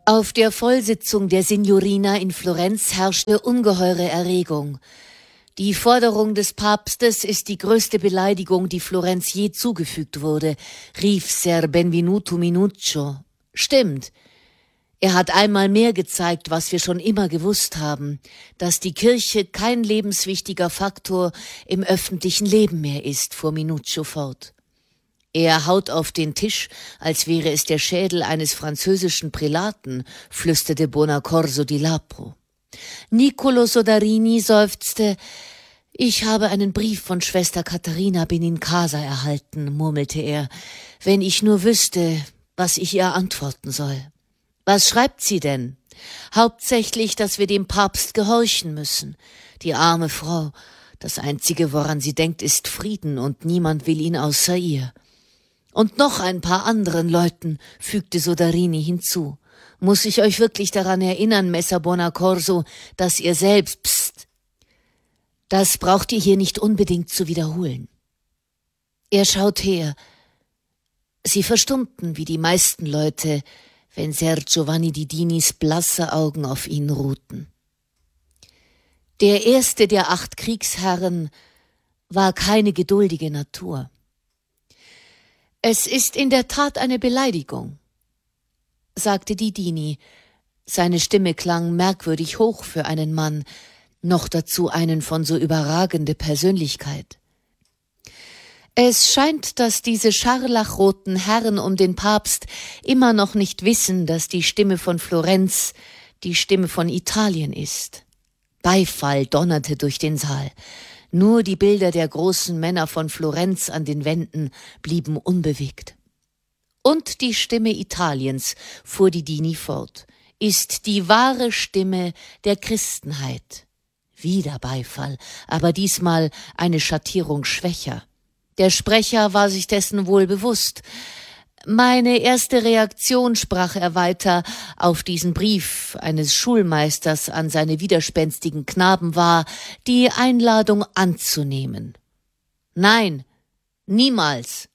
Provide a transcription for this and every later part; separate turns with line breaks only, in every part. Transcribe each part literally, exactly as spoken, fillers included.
Auf der Vollsitzung der Signorina in Florenz herrschte ungeheure Erregung. Die Forderung des Papstes ist die größte Beleidigung, die Florenz je zugefügt wurde, rief Ser Benvenuto Minuccio. Stimmt. Er hat einmal mehr gezeigt, was wir schon immer gewusst haben, dass die Kirche kein lebenswichtiger Faktor im öffentlichen Leben mehr ist, fuhr Minuccio fort. Er haut auf den Tisch, als wäre es der Schädel eines französischen Prälaten, flüsterte Bonaccorso di Lapo. Niccolò Soderini seufzte. »Ich habe einen Brief von Schwester Katharina Benincasa erhalten«, murmelte er. »Wenn ich nur wüsste, was ich ihr antworten soll.« »Was schreibt sie denn?« »Hauptsächlich, dass wir dem Papst gehorchen müssen. Die arme Frau. Das Einzige, woran sie denkt, ist Frieden, und niemand will ihn außer ihr.« »Und noch ein paar anderen Leuten«, fügte Soderini hinzu. »Muss ich euch wirklich daran erinnern, Messer Bonaccorso, dass ihr selbst, pst, das braucht ihr hier nicht unbedingt zu wiederholen.« Er schaut her. Sie verstummten, wie die meisten Leute, wenn Ser Giovanni di Dinis blasse Augen auf ihn ruhten. Der erste der acht Kriegsherren war keine geduldige Natur. »Es ist in der Tat eine Beleidigung«, sagte di Dini. Seine Stimme klang merkwürdig hoch für einen Mann, noch dazu einen von so überragender Persönlichkeit. »Es scheint, dass diese scharlachroten Herren um den Papst immer noch nicht wissen, dass die Stimme von Florenz die Stimme von Italien ist.« Beifall donnerte durch den Saal. Nur die Bilder der großen Männer von Florenz an den Wänden blieben unbewegt. »Und die Stimme Italiens«, fuhr di Dini fort, »ist die wahre Stimme der Christenheit.« Wieder Beifall, aber diesmal eine Schattierung schwächer. Der Sprecher war sich dessen wohl bewusst. »Meine erste Reaktion«, sprach er weiter, »auf diesen Brief eines Schulmeisters an seine widerspenstigen Knaben war, die Einladung anzunehmen. Nein, niemals.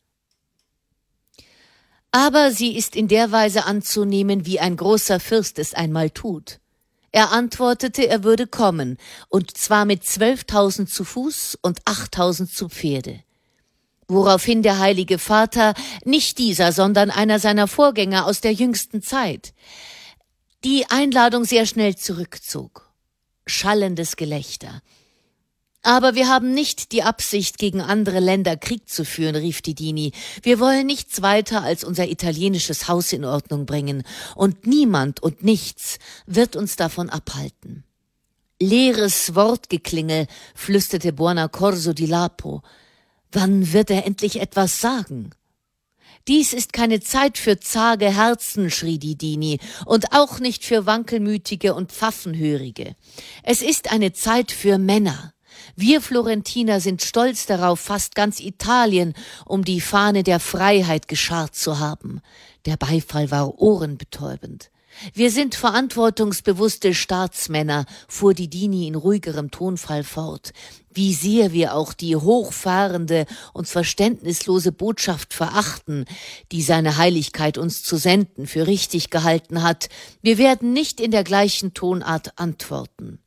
Aber sie ist in der Weise anzunehmen, wie ein großer Fürst es einmal tut. Er antwortete, er würde kommen, und zwar mit zwölftausend zu Fuß und achttausend zu Pferde. Woraufhin der Heilige Vater, nicht dieser, sondern einer seiner Vorgänger aus der jüngsten Zeit, die Einladung sehr schnell zurückzog. Schallendes Gelächter. »Aber wir haben nicht die Absicht, gegen andere Länder Krieg zu führen«, rief di Dini. »Wir wollen nichts weiter als unser italienisches Haus in Ordnung bringen, und niemand und nichts wird uns davon abhalten.« »Leeres Wortgeklingel«, flüsterte Bonaccorso di Lapo. »Wann wird er endlich etwas sagen?« »Dies ist keine Zeit für zage Herzen«, schrie di Dini, »und auch nicht für Wankelmütige und Pfaffenhörige. Es ist eine Zeit für Männer. Wir Florentiner sind stolz darauf, fast ganz Italien um die Fahne der Freiheit geschart zu haben.« Der Beifall war ohrenbetäubend. »Wir sind verantwortungsbewusste Staatsmänner«, fuhr di Dini in ruhigerem Tonfall fort. »Wie sehr wir auch die hochfahrende und verständnislose Botschaft verachten, die seine Heiligkeit uns zu senden für richtig gehalten hat. Wir werden nicht in der gleichen Tonart antworten.«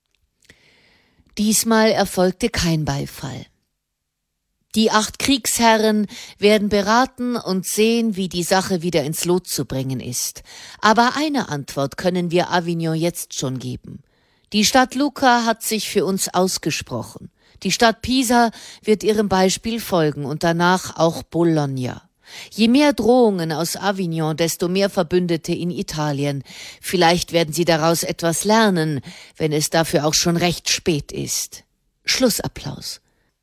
Diesmal erfolgte kein Beifall. Die acht Kriegsherren werden beraten und sehen, wie die Sache wieder ins Lot zu bringen ist. Aber eine Antwort können wir Avignon jetzt schon geben. Die Stadt Lucca hat sich für uns ausgesprochen. Die Stadt Pisa wird ihrem Beispiel folgen und danach auch Bologna. Je mehr Drohungen aus Avignon, desto mehr Verbündete in Italien. Vielleicht werden sie daraus etwas lernen, wenn es dafür auch schon recht spät ist. Schlussapplaus.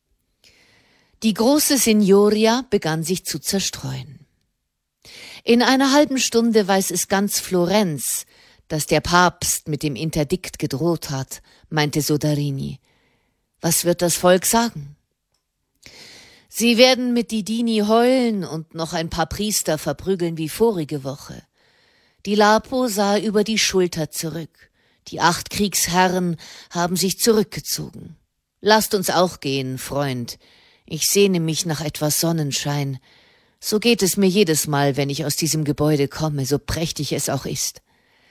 Die große Signoria begann sich zu zerstreuen. In einer halben Stunde weiß es ganz Florenz, dass der Papst mit dem Interdikt gedroht hat, meinte Soderini. Was wird das Volk sagen? Sie werden mit di Dini heulen und noch ein paar Priester verprügeln wie vorige Woche. Di Lapo sah über die Schulter zurück. Die acht Kriegsherren haben sich zurückgezogen. Lasst uns auch gehen, Freund. Ich sehne mich nach etwas Sonnenschein. So geht es mir jedes Mal, wenn ich aus diesem Gebäude komme, so prächtig es auch ist.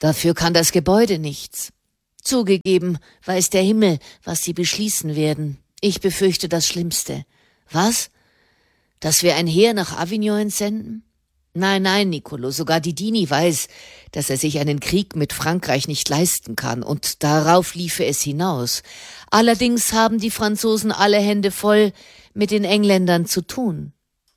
Dafür kann das Gebäude nichts. Zugegeben, weiß der Himmel, was sie beschließen werden. Ich befürchte das Schlimmste. Was? Dass wir ein Heer nach Avignon entsenden? Nein, nein, Niccolò, sogar die Dini weiß, dass er sich einen Krieg mit Frankreich nicht leisten kann, und darauf liefe es hinaus. Allerdings haben die Franzosen alle Hände voll, mit den Engländern zu tun.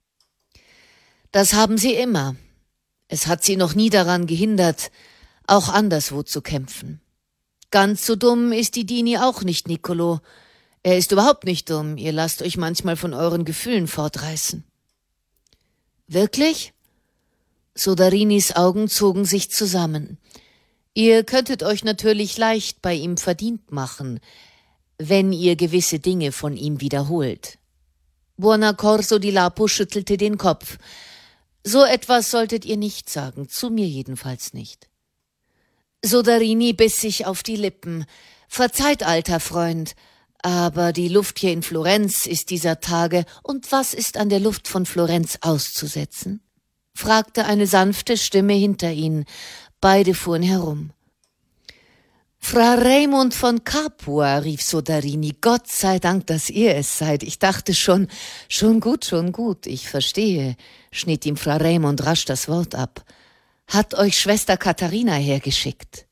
Das haben sie immer. Es hat sie noch nie daran gehindert, auch anderswo zu kämpfen. Ganz so dumm ist die Dini auch nicht, Niccolò. Er ist überhaupt nicht dumm, ihr lasst euch manchmal von euren Gefühlen fortreißen. Wirklich? Sodarinis Augen zogen sich zusammen. Ihr könntet euch natürlich leicht bei ihm verdient machen, wenn ihr gewisse Dinge von ihm wiederholt. Buonaccorso di Lapo schüttelte den Kopf. So etwas solltet ihr nicht sagen, zu mir jedenfalls nicht. Sodarini biss sich auf die Lippen. Verzeiht, alter Freund, aber die Luft hier in Florenz ist dieser Tage, und was ist an der Luft von Florenz auszusetzen? Fragte eine sanfte Stimme hinter ihnen. Beide fuhren herum. Fra Raimund von Capua, rief Sodarini, Gott sei Dank, dass ihr es seid. Ich dachte schon, schon gut, schon gut, ich verstehe, schnitt ihm Fra Raimund rasch das Wort ab. Hat euch Schwester Katharina hergeschickt?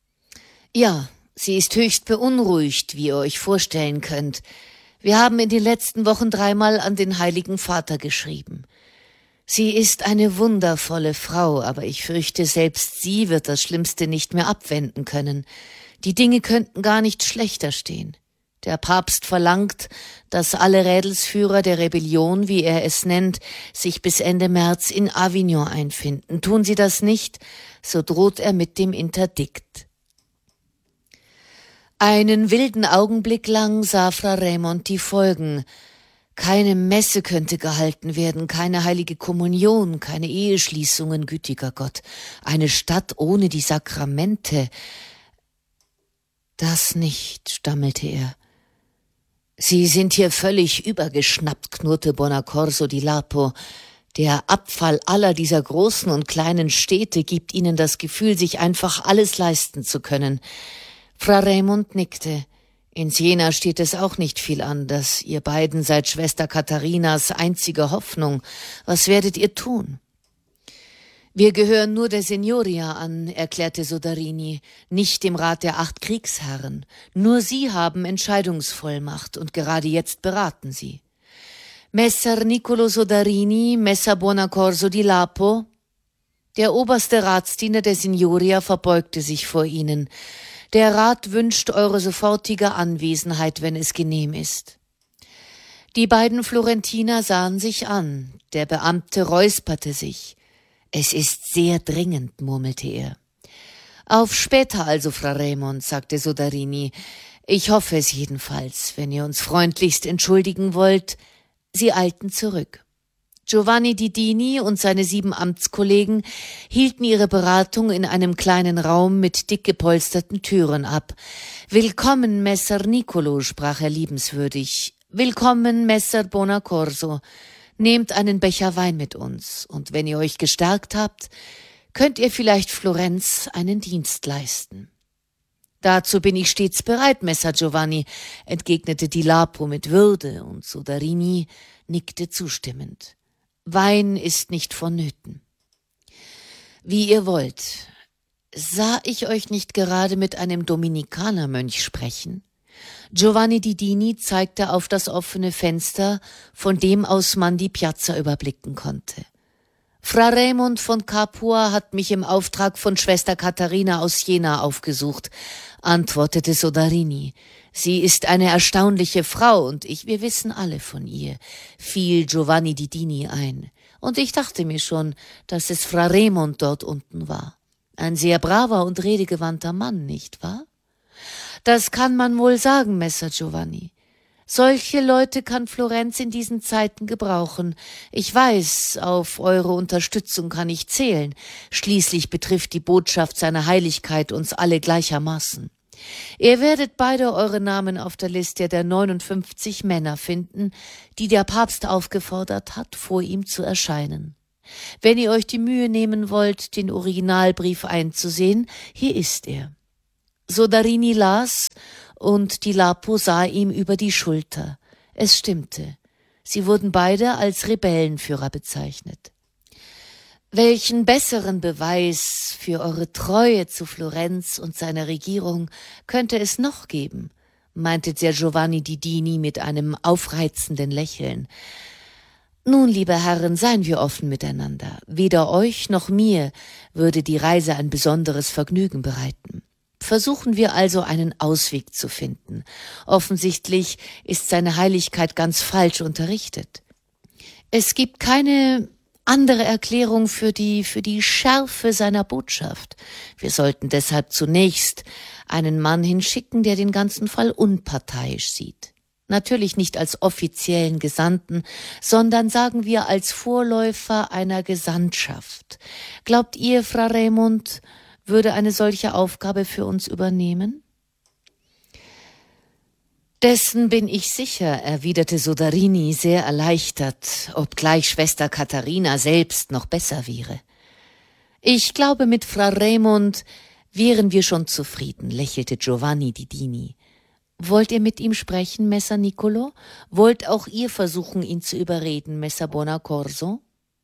Ja, sie ist höchst beunruhigt, wie ihr euch vorstellen könnt. Wir haben in den letzten Wochen dreimal an den Heiligen Vater geschrieben. Sie ist eine wundervolle Frau, aber ich fürchte, selbst sie wird das Schlimmste nicht mehr abwenden können. Die Dinge könnten gar nicht schlechter stehen. Der Papst verlangt, dass alle Rädelsführer der Rebellion, wie er es nennt, sich bis Ende März in Avignon einfinden. Tun sie das nicht, so droht er mit dem Interdikt. Einen wilden Augenblick lang sah Fra Raimund die Folgen. Keine Messe könnte gehalten werden, keine heilige Kommunion, keine Eheschließungen, gütiger Gott. Eine Stadt ohne die Sakramente. Das nicht, stammelte er. Sie sind hier völlig übergeschnappt, knurrte Buonaccorso di Lapo. Der Abfall aller dieser großen und kleinen Städte gibt ihnen das Gefühl, sich einfach alles leisten zu können. Fra Raimund nickte. In Siena steht es auch nicht viel anders. Ihr beiden seid Schwester Katharinas einzige Hoffnung. Was werdet ihr tun? Wir gehören nur der Signoria an, erklärte Sodarini, nicht dem Rat der acht Kriegsherren. Nur sie haben Entscheidungsvollmacht und gerade jetzt beraten sie. Messer Niccolò Sodarini, Messer Buonaccorso di Lapo. Der oberste Ratsdiener der Signoria verbeugte sich vor ihnen. Der Rat wünscht eure sofortige Anwesenheit, wenn es genehm ist. Die beiden Florentiner sahen sich an. Der Beamte räusperte sich. Es ist sehr dringend, murmelte er. Auf später also, Fra Raimund, sagte Sodarini. Ich hoffe es jedenfalls, wenn ihr uns freundlichst entschuldigen wollt. Sie eilten zurück. Giovanni di Dini und seine sieben Amtskollegen hielten ihre Beratung in einem kleinen Raum mit dick gepolsterten Türen ab. »Willkommen, Messer Niccolò«, sprach er liebenswürdig. »Willkommen, Messer Buonaccorso. Nehmt einen Becher Wein mit uns, und wenn ihr euch gestärkt habt, könnt ihr vielleicht Florenz einen Dienst leisten.« »Dazu bin ich stets bereit, Messer Giovanni«, entgegnete di Lapo mit Würde, und Sodarini nickte zustimmend. »Wein ist nicht vonnöten.« »Wie ihr wollt. Sah ich euch nicht gerade mit einem Dominikanermönch sprechen?« Giovanni di Dini zeigte auf das offene Fenster, von dem aus man die Piazza überblicken konnte. »Fra Raimund von Capua hat mich im Auftrag von Schwester Katharina aus Jena aufgesucht«, antwortete Sodarini. »Sie ist eine erstaunliche Frau, und ich, wir wissen alle von ihr«, fiel Giovanni di Dini ein. »Und ich dachte mir schon, dass es Fra Raimund dort unten war. Ein sehr braver und redegewandter Mann, nicht wahr?« »Das kann man wohl sagen, Messer Giovanni. Solche Leute kann Florenz in diesen Zeiten gebrauchen. Ich weiß, auf eure Unterstützung kann ich zählen. Schließlich betrifft die Botschaft seiner Heiligkeit uns alle gleichermaßen. Ihr werdet beide eure Namen auf der Liste der neunundfünfzig Männer finden, die der Papst aufgefordert hat, vor ihm zu erscheinen. Wenn ihr euch die Mühe nehmen wollt, den Originalbrief einzusehen, hier ist er. Soderini las, und Di Lapo sah ihm über die Schulter. Es stimmte. Sie wurden beide als Rebellenführer bezeichnet. Welchen besseren Beweis für eure Treue zu Florenz und seiner Regierung könnte es noch geben, meinte Ser Giovanni di Dini mit einem aufreizenden Lächeln. Nun, liebe Herren, seien wir offen miteinander. Weder euch noch mir würde die Reise ein besonderes Vergnügen bereiten. Versuchen wir also einen Ausweg zu finden. Offensichtlich ist seine Heiligkeit ganz falsch unterrichtet. Es gibt keine andere Erklärung für die, für die Schärfe seiner Botschaft. Wir sollten deshalb zunächst einen Mann hinschicken, der den ganzen Fall unparteiisch sieht. Natürlich nicht als offiziellen Gesandten, sondern sagen wir als Vorläufer einer Gesandtschaft. Glaubt ihr, Fra Raimund würde eine solche Aufgabe für uns übernehmen? Dessen bin ich sicher, erwiderte Soderini sehr erleichtert, obgleich Schwester Katharina selbst noch besser wäre. Ich glaube, mit Fra Raimund wären wir schon zufrieden, lächelte Giovanni di Dini. Wollt ihr mit ihm sprechen, Messer Niccolò? Wollt auch ihr versuchen, ihn zu überreden, Messer Bonaccorso?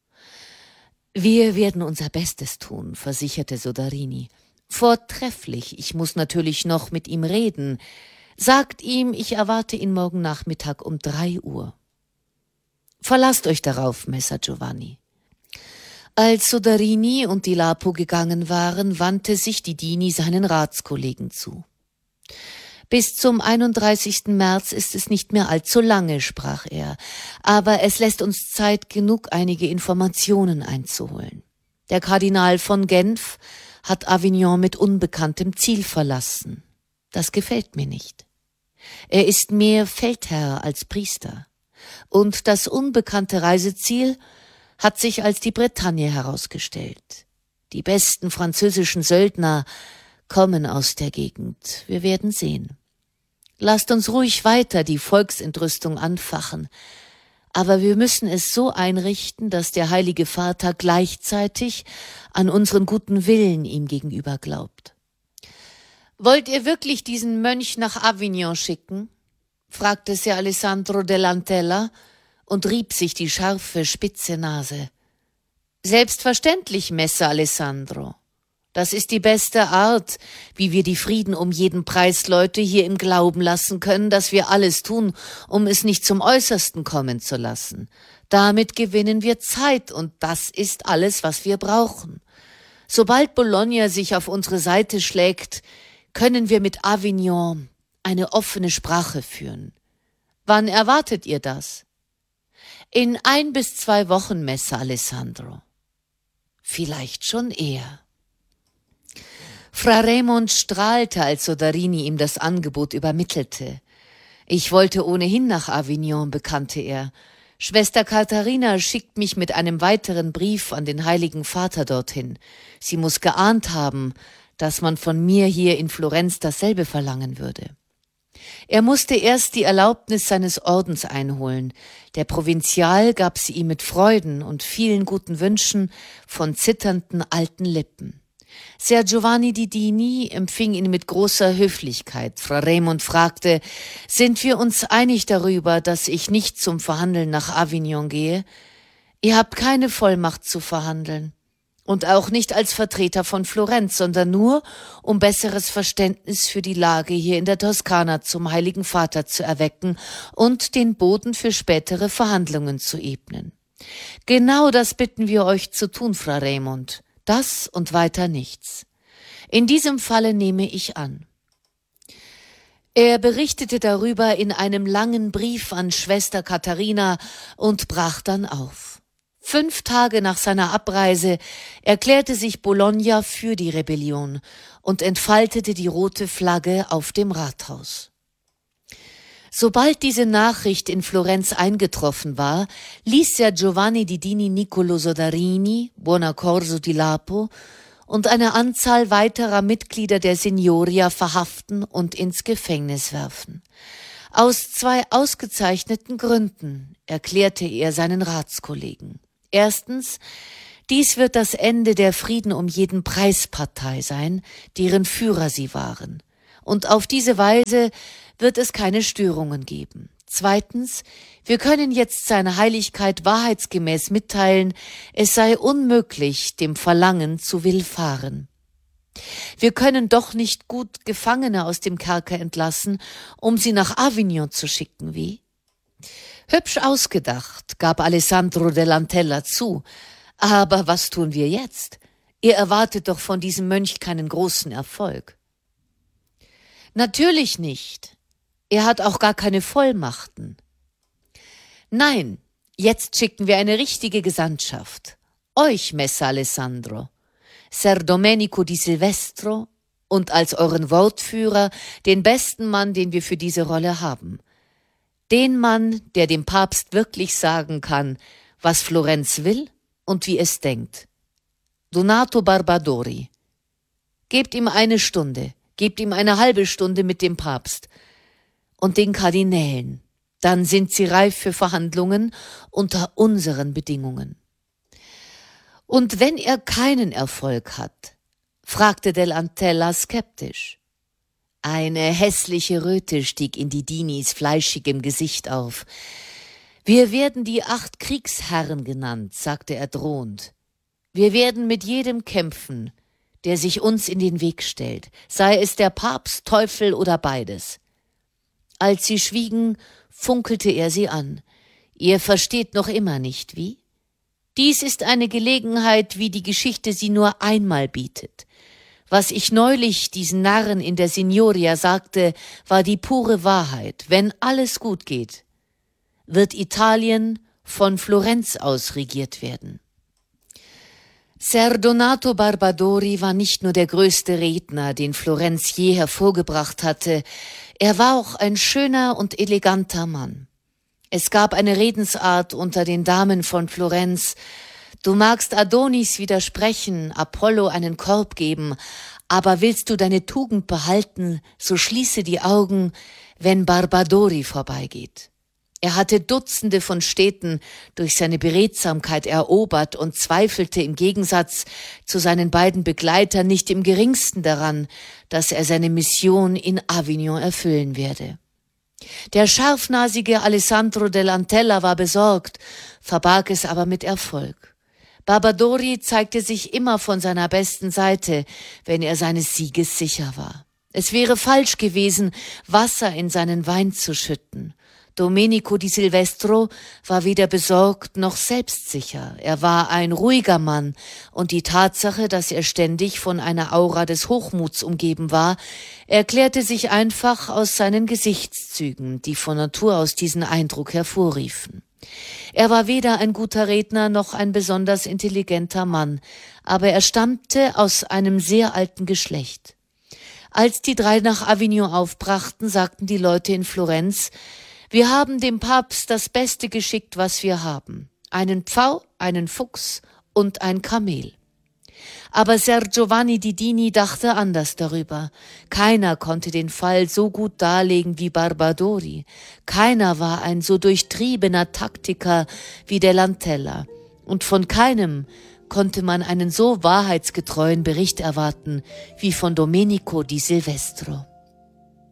Wir werden unser Bestes tun, versicherte Soderini. Vortrefflich, ich muss natürlich noch mit ihm reden. Sagt ihm, ich erwarte ihn morgen Nachmittag um drei Uhr. Verlasst euch darauf, Messer Giovanni. Als Soderini und Di Lapo gegangen waren, wandte sich di Dini seinen Ratskollegen zu. Bis zum einunddreißigsten März ist es nicht mehr allzu lange, sprach er, aber es lässt uns Zeit genug, einige Informationen einzuholen. Der Kardinal von Genf hat Avignon mit unbekanntem Ziel verlassen. Das gefällt mir nicht. Er ist mehr Feldherr als Priester. Und das unbekannte Reiseziel hat sich als die Bretagne herausgestellt. Die besten französischen Söldner kommen aus der Gegend. Wir werden sehen. Lasst uns ruhig weiter die Volksentrüstung anfachen. Aber wir müssen es so einrichten, dass der Heilige Vater gleichzeitig an unseren guten Willen ihm gegenüber glaubt. »Wollt ihr wirklich diesen Mönch nach Avignon schicken?« fragte Ser Alessandro dell'Antella und rieb sich die scharfe, spitze Nase. »Selbstverständlich, Messer Alessandro. Das ist die beste Art, wie wir die Frieden um jeden Preis Leute hier im Glauben lassen können, dass wir alles tun, um es nicht zum Äußersten kommen zu lassen. Damit gewinnen wir Zeit, und das ist alles, was wir brauchen. Sobald Bologna sich auf unsere Seite schlägt, können wir mit Avignon eine offene Sprache führen. Wann erwartet ihr das?« »In ein bis zwei Wochen, Messer Alessandro.« »Vielleicht schon eher.« Fra Raimund strahlte, als Soderini ihm das Angebot übermittelte. »Ich wollte ohnehin nach Avignon«, bekannte er. »Schwester Katharina schickt mich mit einem weiteren Brief an den Heiligen Vater dorthin. Sie muss geahnt haben, dass man von mir hier in Florenz dasselbe verlangen würde.« Er musste erst die Erlaubnis seines Ordens einholen. Der Provinzial gab sie ihm mit Freuden und vielen guten Wünschen von zitternden alten Lippen. Ser Giovanni di Dini empfing ihn mit großer Höflichkeit. Fra Raimund fragte, »Sind wir uns einig darüber, dass ich nicht zum Verhandeln nach Avignon gehe? Ihr habt keine Vollmacht zu verhandeln. Und auch nicht als Vertreter von Florenz, sondern nur, um besseres Verständnis für die Lage hier in der Toskana zum Heiligen Vater zu erwecken und den Boden für spätere Verhandlungen zu ebnen. Genau das bitten wir euch zu tun, Fra Raimund. Das und weiter nichts. In diesem Falle nehme ich an.« Er berichtete darüber in einem langen Brief an Schwester Katharina und brach dann auf. Fünf Tage nach seiner Abreise erklärte sich Bologna für die Rebellion und entfaltete die rote Flagge auf dem Rathaus. Sobald diese Nachricht in Florenz eingetroffen war, ließ Ser Giovanni di Dini Niccolò Soderini, Bonaccorso di Lapo und eine Anzahl weiterer Mitglieder der Signoria verhaften und ins Gefängnis werfen. Aus zwei ausgezeichneten Gründen, erklärte er seinen Ratskollegen. Erstens, dies wird das Ende der Frieden um jeden Preis-Partei sein, deren Führer sie waren. Und auf diese Weise wird es keine Störungen geben. Zweitens, wir können jetzt seine Heiligkeit wahrheitsgemäß mitteilen, es sei unmöglich, dem Verlangen zu willfahren. Wir können doch nicht gut Gefangene aus dem Kerker entlassen, um sie nach Avignon zu schicken, wie? Hübsch ausgedacht, gab Alessandro dell'Antella zu. Aber was tun wir jetzt? Ihr erwartet doch von diesem Mönch keinen großen Erfolg. Natürlich nicht. Er hat auch gar keine Vollmachten. Nein, jetzt schicken wir eine richtige Gesandtschaft. Euch, Messer Alessandro, Ser Domenico di Silvestro und als euren Wortführer den besten Mann, den wir für diese Rolle haben. Den Mann, der dem Papst wirklich sagen kann, was Florenz will und wie es denkt. Donato Barbadori. Gebt ihm eine Stunde, gebt ihm eine halbe Stunde mit dem Papst und den Kardinälen. Dann sind sie reif für Verhandlungen unter unseren Bedingungen. Und wenn er keinen Erfolg hat, fragte dell'Antella skeptisch. Eine hässliche Röte stieg in die Dinis fleischigem Gesicht auf. Wir werden die acht Kriegsherren genannt, sagte er drohend. Wir werden mit jedem kämpfen, der sich uns in den Weg stellt, sei es der Papst, Teufel oder beides. Als sie schwiegen, funkelte er sie an. Ihr versteht noch immer nicht, wie? Dies ist eine Gelegenheit, wie die Geschichte sie nur einmal bietet. Was ich neulich diesen Narren in der Signoria sagte, war die pure Wahrheit. Wenn alles gut geht, wird Italien von Florenz aus regiert werden. Ser Donato Barbadori war nicht nur der größte Redner, den Florenz je hervorgebracht hatte, er war auch ein schöner und eleganter Mann. Es gab eine Redensart unter den Damen von Florenz: Du magst Adonis widersprechen, Apollo einen Korb geben, aber willst du deine Tugend behalten, so schließe die Augen, wenn Barbadori vorbeigeht. Er hatte Dutzende von Städten durch seine Beredsamkeit erobert und zweifelte im Gegensatz zu seinen beiden Begleitern nicht im geringsten daran, dass er seine Mission in Avignon erfüllen werde. Der scharfnasige Alessandro dell'Antella war besorgt, verbarg es aber mit Erfolg. Barbadori zeigte sich immer von seiner besten Seite, wenn er seines Sieges sicher war. Es wäre falsch gewesen, Wasser in seinen Wein zu schütten. Domenico di Silvestro war weder besorgt noch selbstsicher. Er war ein ruhiger Mann, und die Tatsache, dass er ständig von einer Aura des Hochmuts umgeben war, erklärte sich einfach aus seinen Gesichtszügen, die von Natur aus diesen Eindruck hervorriefen. Er war weder ein guter Redner noch ein besonders intelligenter Mann, aber er stammte aus einem sehr alten Geschlecht. Als die drei nach Avignon aufbrachten, sagten die Leute in Florenz: Wir haben dem Papst das Beste geschickt, was wir haben. Einen Pfau, einen Fuchs und ein Kamel. Aber Ser Giovanni di Dini dachte anders darüber. Keiner konnte den Fall so gut darlegen wie Barbadori. Keiner war ein so durchtriebener Taktiker wie dell'Antella. Und von keinem konnte man einen so wahrheitsgetreuen Bericht erwarten wie von Domenico di Silvestro.